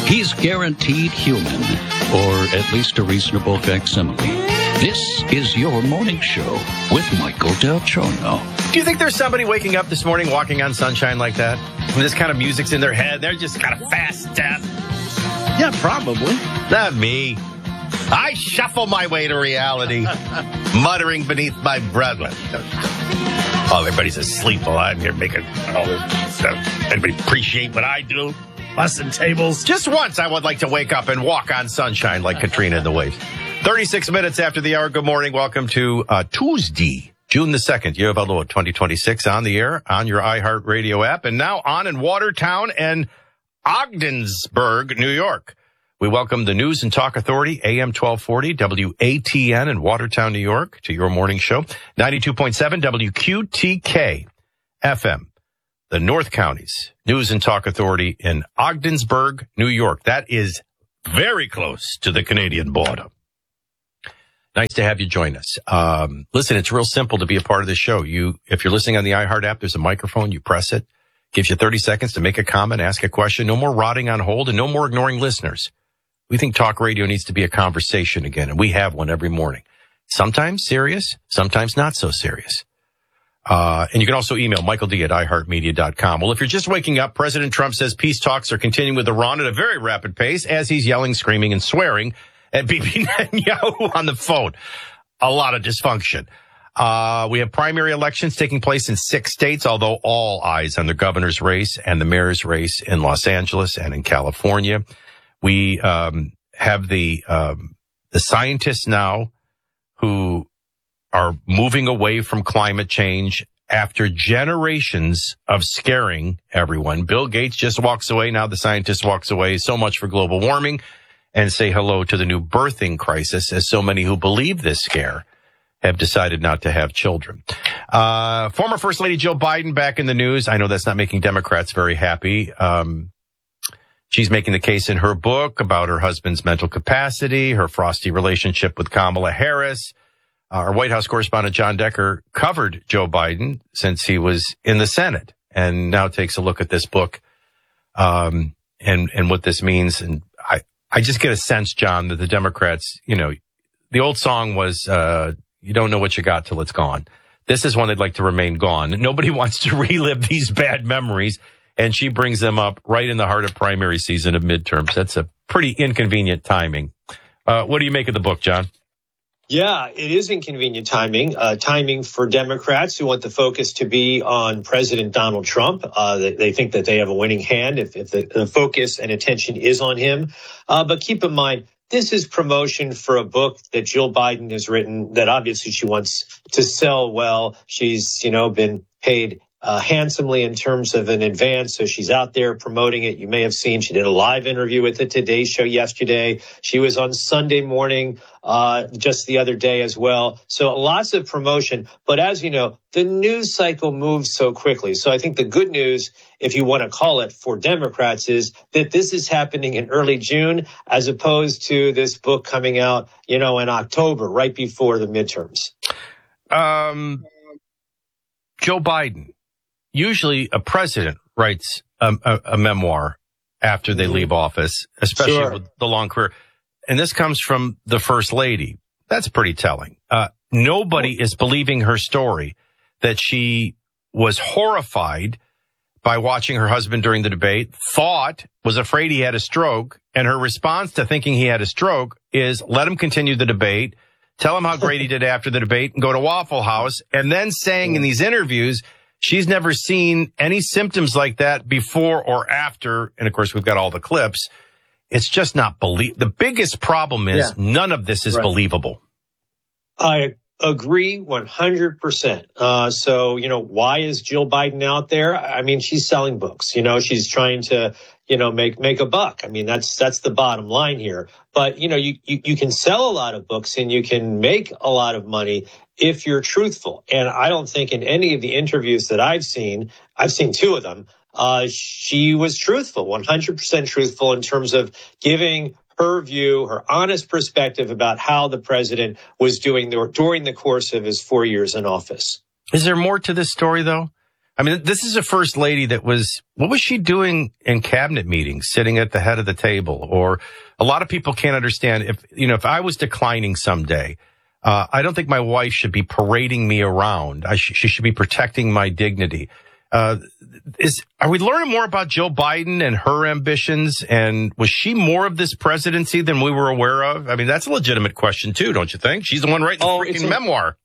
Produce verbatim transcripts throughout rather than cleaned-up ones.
He's guaranteed human, or at least a reasonable facsimile. This is your morning show with Michael Del Giorno. Do you think there's somebody waking up this morning walking on sunshine like that? When this kind of music's in their head, they're just kind of fast step. Yeah, probably. Not me. I shuffle my way to reality, muttering beneath my breath. Oh, everybody's asleep while I'm here making all this stuff. Anybody appreciate what I do? Busting tables. Just once I would like to wake up and walk on sunshine like Katrina in the waves. thirty-six minutes after the hour. Good morning. Welcome to uh, Tuesday, June the second, year of our Lord, twenty twenty-six, on the air, on your iHeartRadio app, and now on in Watertown and Ogdensburg, New York. We welcome the News and Talk Authority, A M twelve forty, W A T N in Watertown, New York, to your morning show. ninety-two point seven W Q T K F M, the North Counties News and Talk Authority in Ogdensburg, New York. That is very close to the Canadian border. Nice to have you join us. Um, listen, it's real simple to be a part of the show. You, if you're listening on the iHeart app, there's a microphone. You press it. Gives you thirty seconds to make a comment, ask a question. No more rotting on hold and no more ignoring listeners. We think talk radio needs to be a conversation again, and we have one every morning. Sometimes serious, sometimes not so serious. Uh, and you can also email Michael D at i heart media dot com. Well, if you're just waking up, President Trump says peace talks are continuing with Iran at a very rapid pace as he's yelling, screaming, and swearing at Bibi Netanyahu on the phone. A lot of dysfunction. Uh, we have primary elections taking place in six states, although all eyes on the governor's race and the mayor's race in Los Angeles and in California. We um, have the um, the scientists now who are moving away from climate change after generations of scaring everyone. Bill Gates just walks away. Now the scientist walks away. So much for global warming. And say hello to the new birthing crisis, as so many who believe this scare have decided not to have children. Uh, former First Lady Jill Biden back in the news. I know that's not making Democrats very happy. Um, she's making the case in her book about her husband's mental capacity, her frosty relationship with Kamala Harris. Uh, our White House correspondent John Decker covered Joe Biden since he was in the Senate, and now takes a look at this book um, and and what this means. And I. I just get a sense, John, that the Democrats, you know, the old song was, uh, you don't know what you got till it's gone. This is one they'd like to remain gone. Nobody wants to relive these bad memories, and she brings them up right in the heart of primary season of midterms. That's a pretty inconvenient timing. Uh, what do you make of the book, John? Yeah, it is inconvenient timing. Uh, timing for Democrats who want the focus to be on President Donald Trump. Uh, they, they think that they have a winning hand if, if the, the focus and attention is on him. Uh, but keep in mind, this is promotion for a book that Jill Biden has written that obviously she wants to sell well. She's, you know, been paid Uh, handsomely in terms of an advance. So she's out there promoting it. You may have seen she did a live interview with the Today Show yesterday. She was on Sunday morning uh, just the other day as well. So lots of promotion. But as you know, the news cycle moves so quickly. So I think the good news, if you want to call it, for Democrats is that this is happening in early June as opposed to this book coming out, you know, in October, right before the midterms. Um, Joe Biden. Usually a president writes a, a, a memoir after they leave office, especially Sure. with the long career. And this comes from the first lady. That's pretty telling. Uh, nobody is believing her story that she was horrified by watching her husband during the debate, thought, was afraid he had a stroke. And her response to thinking he had a stroke is let him continue the debate, tell him how great he did after the debate, and go to Waffle House. And then saying in these interviews, she's never seen any symptoms like that before or after. And of course, we've got all the clips. It's just not believe. The biggest problem is Yeah. none of this is Right. believable. I agree one hundred percent. Uh, so, you know, why is Jill Biden out there? I mean, she's selling books. You know, she's trying to, you know, make make a buck. I mean, that's that's the bottom line here. But, you know, you, you, you can sell a lot of books and you can make a lot of money if you're truthful. And I don't think in any of the interviews that I've seen, I've seen two of them, uh, she was truthful, one hundred percent truthful in terms of giving her view, her honest perspective about how the president was doing the, during the course of his four years in office. Is there more to this story, though? I mean, this is a first lady that was, what was she doing in cabinet meetings, sitting at the head of the table? Or a lot of people can't understand if, you know, if I was declining someday, uh, I don't think my wife should be parading me around. I sh- she should be protecting my dignity. Uh, is, are we learning more about Joe Biden and her ambitions? And was she more of this presidency than we were aware of? I mean, that's a legitimate question too, don't you think? She's the one writing the Oh, freaking it's a- memoir.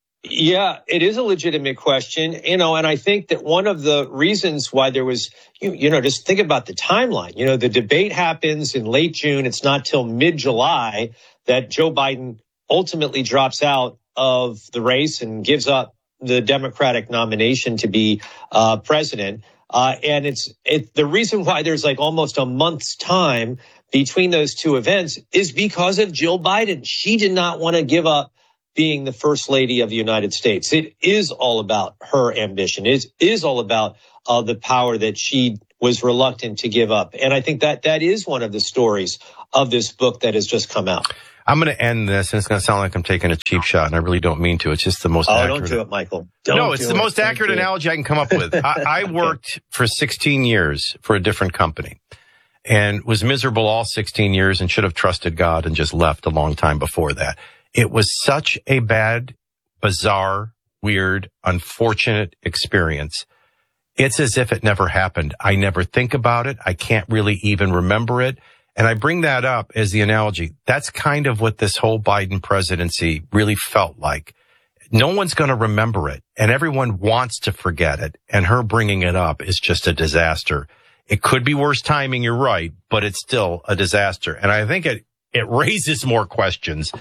Yeah, it is a legitimate question, you know, and I think that one of the reasons why there was, you, you know, just think about the timeline. You know, the debate happens in late June. It's not till mid-July that Joe Biden ultimately drops out of the race and gives up the Democratic nomination to be uh, president. Uh, and it's it, the reason why there's like almost a month's time between those two events is because of Jill Biden. She did not want to give up being the first lady of the United States. It is all about her ambition. It is all about uh, the power that she was reluctant to give up. And I think that that is one of the stories of this book that has just come out. I'm going to end this, and it's going to sound like I'm taking a cheap shot, and I really don't mean to. It's just the most Oh, accurate. don't do it, Michael. Don't no, it's do the it. most Don't accurate do it. analogy I can come up with. I, I worked for sixteen years for a different company and was miserable all sixteen years and should have trusted God and just left a long time before that. It was such a bad, bizarre, weird, unfortunate experience. It's as if it never happened. I never think about it. I can't really even remember it. And I bring that up as the analogy. That's kind of what this whole Biden presidency really felt like. No one's going to remember it, and everyone wants to forget it. And her bringing it up is just a disaster. It could be worse timing, you're right, but it's still a disaster. And I think it, it raises more questions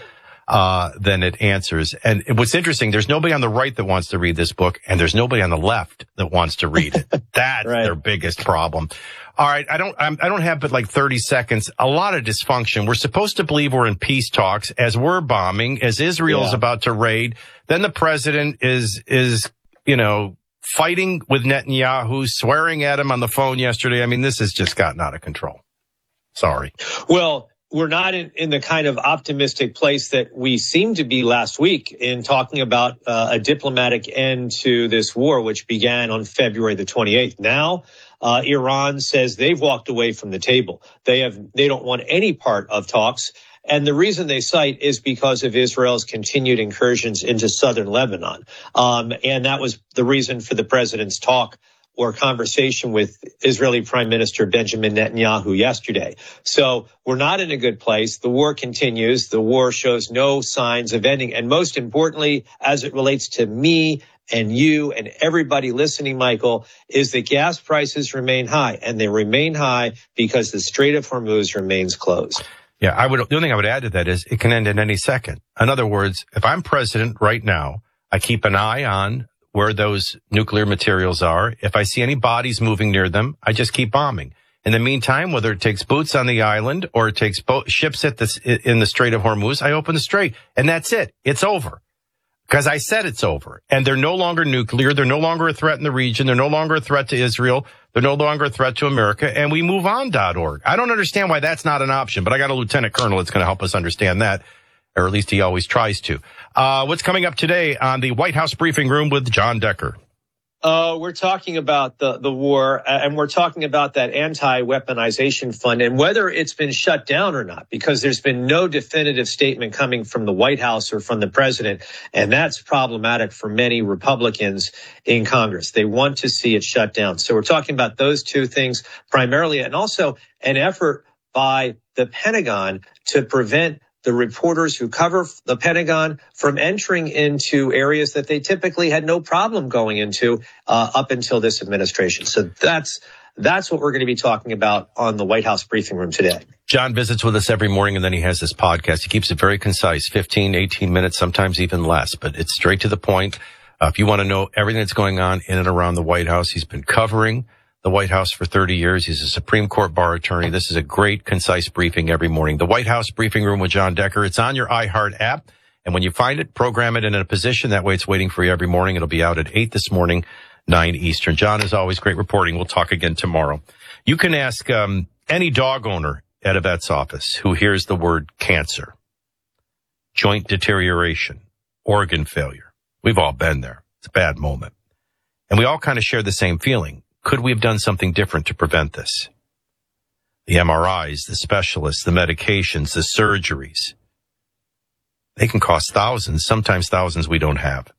uh than it answers. And what's interesting, there's nobody on the right that wants to read this book, and there's nobody on the left that wants to read it. That's Right. their biggest problem. All right, I don't I'm, I don't have but like thirty seconds. A lot of dysfunction. We're supposed to believe we're in peace talks as we're bombing, as Israel's Yeah. about to raid. Then the president is is, you know, fighting with Netanyahu, swearing at him on the phone yesterday. I mean, this has just gotten out of control. Sorry. Well, we're not in, in the kind of optimistic place that we seemed to be last week in talking about uh, a diplomatic end to this war, which began on February the twenty-eighth. Now, uh, Iran says they've walked away from the table. They have, they don't want any part of talks. And the reason they cite is because of Israel's continued incursions into southern Lebanon. Um, and that was the reason for the president's talk or conversation with Israeli Prime Minister Benjamin Netanyahu yesterday. So we're not in a good place. The war continues. The war shows no signs of ending. And most importantly, as it relates to me and you and everybody listening, Michael, is that gas prices remain high, and they remain high because the Strait of Hormuz remains closed. Yeah, I would. The only thing I would add to that is it can end at any second. In other words, if I'm president right now, I keep an eye on where those nuclear materials are. If I see any bodies moving near them, I just keep bombing. In the meantime, whether it takes boots on the island or it takes boat, ships at the, in the Strait of Hormuz, I open the strait, and that's it. It's over. Because I said it's over. And they're no longer nuclear. They're no longer a threat in the region. They're no longer a threat to Israel. They're no longer a threat to America. And we move on dot org. I don't understand why that's not an option, but I got a lieutenant colonel that's going to help us understand that, or at least he always tries to. Uh, what's coming up today on the White House Briefing Room with John Decker? Uh, we're talking about the, the war, uh, and we're talking about that anti-weaponization fund and whether it's been shut down or not, because there's been no definitive statement coming from the White House or from the president. And that's problematic for many Republicans in Congress. They want to see it shut down. So we're talking about those two things primarily, and also an effort by the Pentagon to prevent the reporters who cover the Pentagon from entering into areas that they typically had no problem going into uh, up until this administration. So that's that's what we're going to be talking about on the White House Briefing Room today. John visits with us every morning, and then he has this podcast. He keeps it very concise, fifteen, eighteen minutes, sometimes even less, but it's straight to the point. Uh, if you want to know everything that's going on in and around the White House, he's been covering the White House for thirty years. He's a Supreme Court bar attorney. This is a great, concise briefing every morning. The White House Briefing Room with John Decker. It's on your iHeart app. And when you find it, program it in a position. That way it's waiting for you every morning. It'll be out at eight this morning, nine Eastern. John, as always, great reporting. We'll talk again tomorrow. You can ask um, any dog owner at a vet's office who hears the word cancer, joint deterioration, organ failure. We've all been there. It's a bad moment. And we all kind of share the same feeling. Could we have done something different to prevent this? The M R Is, the specialists, the medications, the surgeries. They can cost thousands, sometimes thousands we don't have.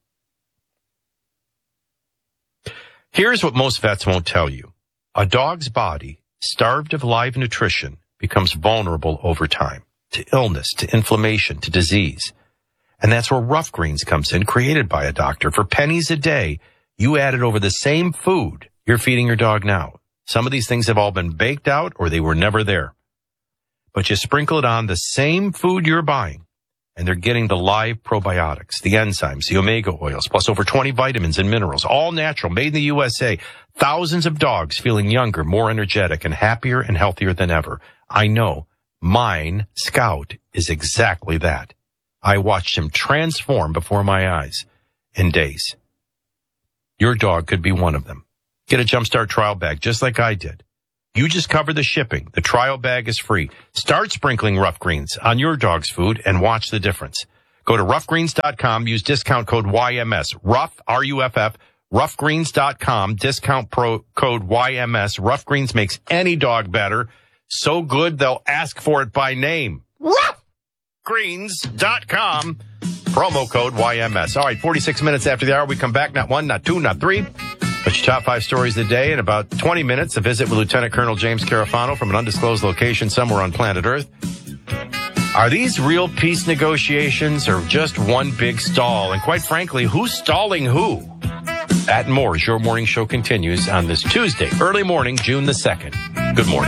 Here's what most vets won't tell you. A dog's body, starved of live nutrition, becomes vulnerable over time to illness, to inflammation, to disease. And that's where Rough Greens comes in, created by a doctor. For pennies a day, you add it over the same food you're feeding your dog now. Some of these things have all been baked out or they were never there. But you sprinkle it on the same food you're buying, and they're getting the live probiotics, the enzymes, the omega oils, plus over twenty vitamins and minerals, all natural, made in the U S A. Thousands of dogs feeling younger, more energetic, and happier and healthier than ever. I know. Mine, Scout, is exactly that. I watched him transform before my eyes in days. Your dog could be one of them. Get a Jumpstart trial bag just like I did. You just cover the shipping. The trial bag is free. Start sprinkling Rough Greens on your dog's food and watch the difference. Go to rough greens dot com. Use discount code Y M S. Rough, R U F F. rough greens dot com. Discount pro code Y M S. Rough Greens makes any dog better. So good, they'll ask for it by name. rough greens dot com. Promo code Y M S. All right, forty-six minutes after the hour, we come back. Not one, not two, not three. But your top five stories of the day in about twenty minutes. A visit with Lieutenant Colonel James Carafano from an undisclosed location somewhere on planet Earth. Are these real peace negotiations or just one big stall? And quite frankly, who's stalling who? That and more as your morning show continues on this Tuesday, early morning, June the second. Good morning.